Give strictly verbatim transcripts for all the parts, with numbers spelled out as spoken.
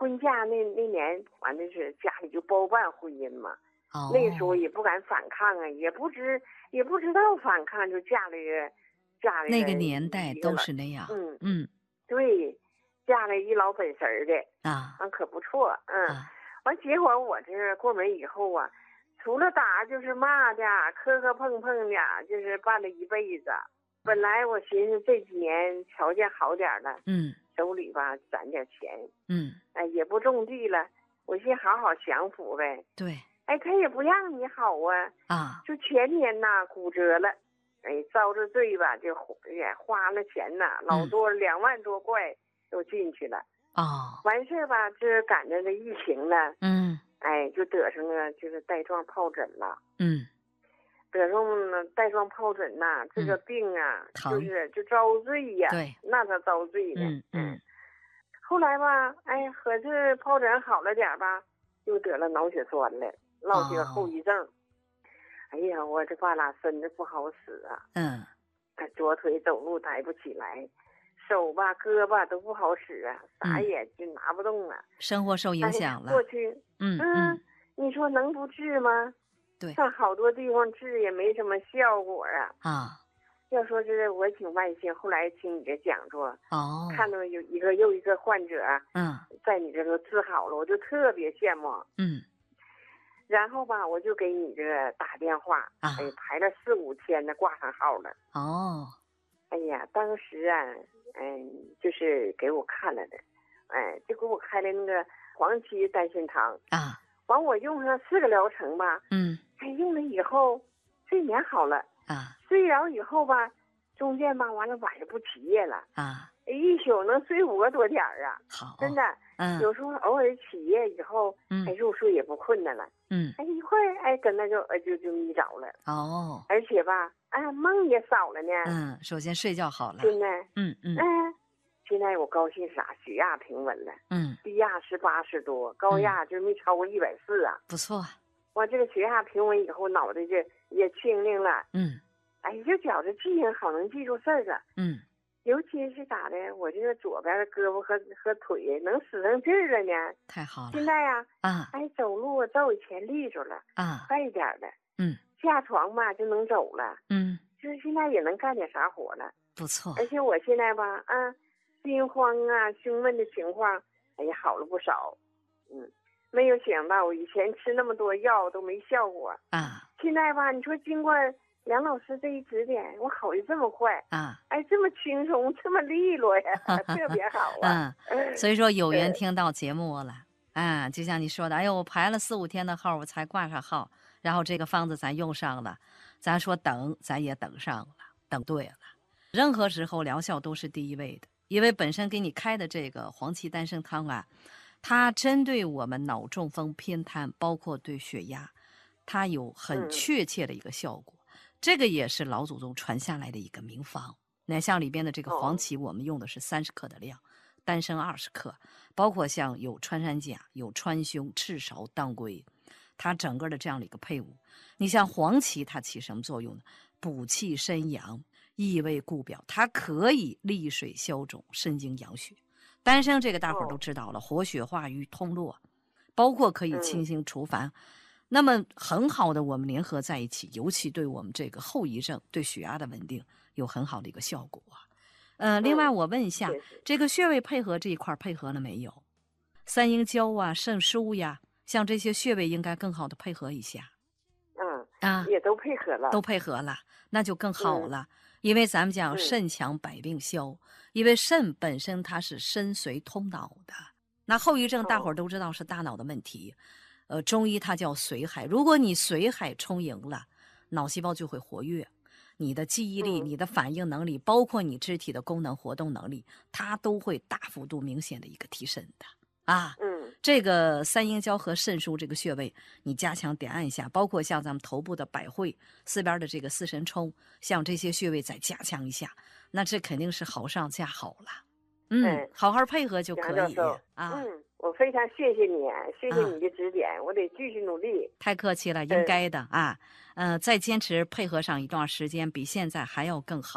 婚嫁那那年，完了是家里就包办婚姻嘛。 哦， 那个时候也不敢反抗啊，也不知也不知道反抗，就嫁了一个嫁了一那个年代都是那样。 嗯嗯， 对，嫁了一老本神儿的啊， 嗯，可不错。嗯， 啊， 完结果我这过门以后啊，除了打就是骂的，磕磕碰碰的，就是办了一辈子。本来我寻思这几年条件好点了， 嗯， 手里吧攒点钱， 嗯， 哎，也不种地了，我寻思好好享福呗。 对， 哎，他也不让你好啊， 啊， 就前年呐骨折了，哎，遭着罪吧，就也花了钱呐，老多两万多块都进去了。 哦， 完事儿吧，这赶着这疫情了， 嗯， 哎，就得上了就是带状疱疹了。 嗯， 得上了带状疱疹呐，这个病啊， 疼就是就遭罪呀。 对， 那他遭罪呢。 嗯嗯， 后来吧，哎，可是疱疹好了点吧，又得了脑血栓了，落些个后遗症。哎呀，我这半拉身子不好使啊， 嗯， 哎，左腿走路抬不起来，手吧胳膊都不好使啊，啥也就拿不动了， 生活受影响了。 哎、过去， 嗯嗯， 嗯， 你说能不治吗？ 对， 上好多地方治也没什么效果啊。 啊， 要说是我挺万幸，后来听你这讲座， 哦， 看到有一个又一个患者， 嗯， 在你这个治好了，我就特别羡慕。 嗯， 然后吧，我就给你这个打电话， 啊， 哎，排了四五天的挂上号了。 哦， 哎呀，当时啊，嗯，就是给我看了的，哎，就给我开的那个黄芪丹参汤啊， 完我用上四个疗程吧， 嗯， 哎，用了以后睡眠好了， 啊， 睡着以后吧，中间吧完了晚上不起夜了， 啊， 一宿能睡五个多点儿啊， 好， 真的， 嗯， 有时候偶尔起夜以后， 嗯， 哎，入睡也不困难了， 嗯， 哎，一会儿哎跟那就哎就就眯着了， 哦， 而且吧，哎，梦也少了呢， 嗯，首先睡觉好了， 真的， 嗯嗯， 哎，现在我高兴啥？血压平稳了， 嗯， 低压是八十多，高压就没超过一百四啊， 不错， 完这个血压平稳以后，脑袋就也清灵了， 嗯， 哎，就觉着记性好，能记住事儿了， 嗯， 尤其是咋的，我这个左边的胳膊和和腿能使上劲儿了呢。 太好了， 现在呀、啊， 啊， 哎，走路照以前利索了， 啊， 快一点的， 嗯， 下床吧就能走了， 嗯， 就是现在也能干点啥活了。 不错， 而且我现在吧，啊，心慌啊、胸闷的情况，哎呀，好了不少。嗯，没有想到我以前吃那么多药都没效果， 啊，现在吧，你说经过梁老师这一指点，我好的这么快， 啊， 哎，这么轻松，这么利落呀，特别好啊。 嗯，所以说有缘听到节目了，啊，就像你说的，哎呦，我排了四五天的号，我才挂上号，然后这个方子咱用上了，咱说等，咱也等上了，等对了。任何时候疗效都是第一位的，因为本身给你开的这个黄芪丹参汤啊，它针对我们脑中风、偏瘫，包括对血压，它有很确切的一个效果。嗯、这个也是老祖宗传下来的一个名方。那像里边的这个黄芪，我们用的是三十克的量，丹参二十克，包括像有穿山甲、有川芎、赤芍、当归，它整个的这样的一个配伍。你像黄芪，它起什么作用呢？补气生阳。益胃固表，它可以利水消肿、肾经养血。丹参这个大伙儿都知道了，活血化瘀、通络，包括可以清心除烦。嗯、那么很好的，我们联合在一起，尤其对我们这个后遗症、对血压的稳定有很好的一个效果。呃，另外我问一下，嗯、这个穴位配合这一块配合了没有？三阴交啊、肾腧呀，像这些穴位应该更好的配合一下。 嗯啊， 也都配合了， 都配合了，那就更好了。嗯、因为咱们讲肾强百病消，嗯、因为肾本身它是身髓通脑的。那后遗症大伙儿都知道是大脑的问题，哦、呃，中医它叫髓海。如果你髓海充盈了，脑细胞就会活跃，你的记忆力、嗯、你的反应能力，包括你肢体的功能活动能力，它都会大幅度明显的一个提升的。啊，嗯，这个三阴交和肾腧这个穴位，你加强点按一下，包括像咱们头部的百会四边的这个四神冲，像这些穴位再加强一下，那这肯定是好上加好了。嗯，嗯好好配合就可以啊。 嗯，我非常谢谢你，谢谢你的指点，啊、我得继续努力。 太客气了，应该的、嗯、啊。呃，再坚持配合上一段时间，比现在还要更好。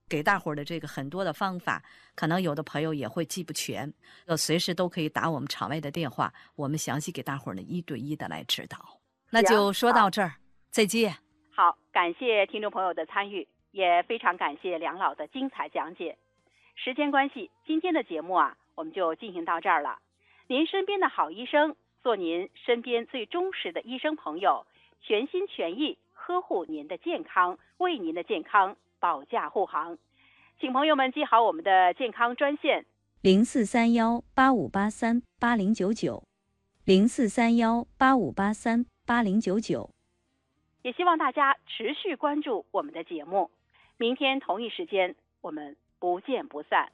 给大伙儿的这个很多的方法，可能有的朋友也会记不全，呃，随时都可以打我们场外的电话，我们详细给大伙儿呢一对一的来指导。那就说到这儿，再见。 好，感谢听众朋友的参与，也非常感谢梁老的精彩讲解。时间关系，今天的节目啊，我们就进行到这儿了。您身边的好医生，做您身边最忠实的医生朋友，全心全意呵护您的健康，为您的健康保驾护航。请朋友们记好我们的健康专线零四三幺八五八三八零九九，零四三幺八五八三八零九九。 也希望大家持续关注我们的节目。明天同一时间，我们不见不散。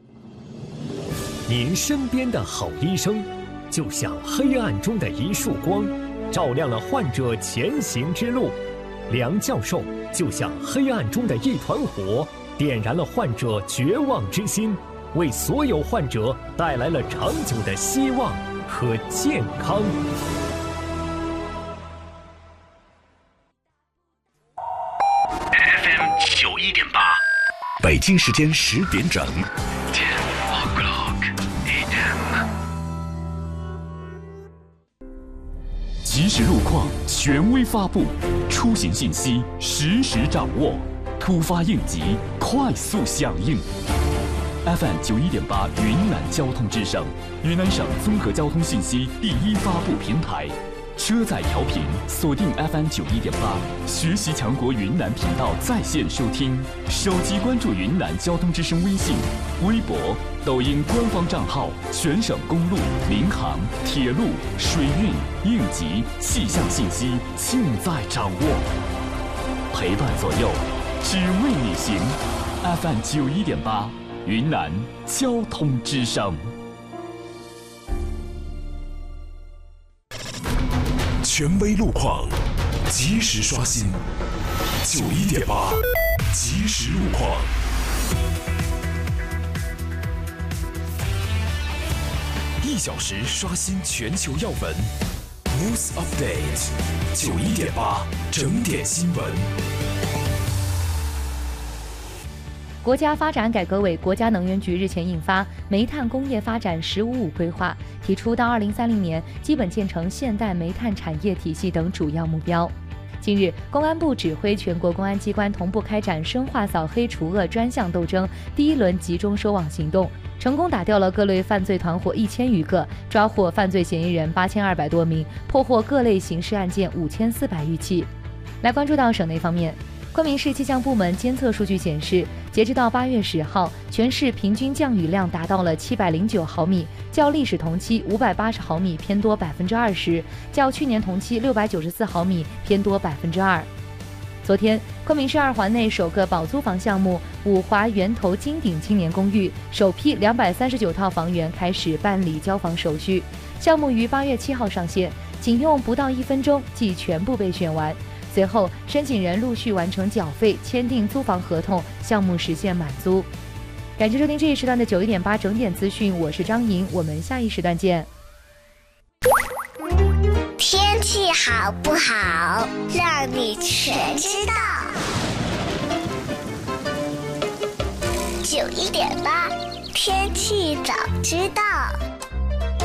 您身边的好医生，就像黑暗中的一束光，照亮了患者前行之路。梁教授就像黑暗中的一团火，点燃了患者绝望之心，为所有患者带来了长久的希望和健康。 F M 九一点八，北京时间十点整。ten o'clock A M。即时路况权威发布，出行信息实时掌握，突发应急快速响应。F M 九一点八云南交通之声，云南省综合交通信息第一发布平台。车载调频锁定 F M 九一点八，学习强国云南频道在线收听，手机关注云南交通之声微信、微博、抖音官方账号，全省公路、民航、铁路、水运、应急、气象信息尽在掌握，陪伴左右，只为你行。F M 九一点八，云南交通之声。权威路况，及时刷新。九一点八，及时路况。一小时刷新全球要闻 ，News Update。九一点八，整点新闻。 国家发展改革委、国家能源局日前印发《煤炭工业发展“十五五”规划》，提出到二零三零年基本建成现代煤炭产业体系等主要目标。近日，公安部指挥全国公安机关同步开展深化扫黑除恶专项斗争第一轮集中收网行动，成功打掉了各类犯罪团伙一千余个，抓获犯罪嫌疑人八千二百多名，破获各类刑事案件五千四百余起。来关注到省内方面。昆明市气象部门监测数据显示，截至到八月十号，全市平均降雨量达到了七百零九毫米，较历史同期五百八十毫米偏多百分之二十，较去年同期六百九十四毫米偏多百分之二。昨天，昆明市二环内首个保租房项目五华源头金鼎青年公寓首批两百三十九套房源开始办理交房手续，项目于八月七号上线，仅用不到一分钟即全部被选完。随后，申请人陆续完成缴费、签订租房合同，项目实现满租。感谢收听这一时段的九一点八整点资讯，我是张莹，我们下一时段见。 天气好不好，让你全知道。九一点八，天气早知道。